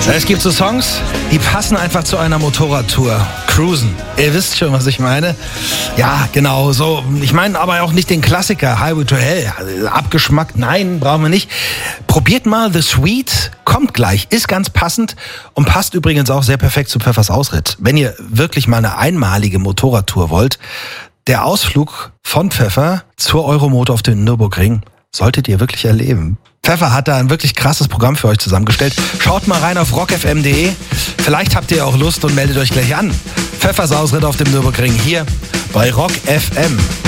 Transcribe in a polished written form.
Es gibt so Songs, die passen einfach zu einer Motorradtour. Cruisen. Ihr wisst schon, was ich meine. Ja, genau so. Ich meine aber auch nicht den Klassiker Highway to Hell. Abgeschmackt, nein, brauchen wir nicht. Probiert mal The Sweet. Kommt gleich. Ist ganz passend und passt übrigens auch sehr perfekt zu Pfeffers Ausritt. Wenn ihr wirklich mal eine einmalige Motorradtour wollt, der Ausflug von Pfeffer zur Euromotor auf den Nürburgring solltet ihr wirklich erleben. Pfeffer hat da ein wirklich krasses Programm für euch zusammengestellt. Schaut mal rein auf rockfm.de. Vielleicht habt ihr auch Lust und meldet euch gleich an. Pfeffers Ausritt auf dem Nürburgring hier bei Rock FM.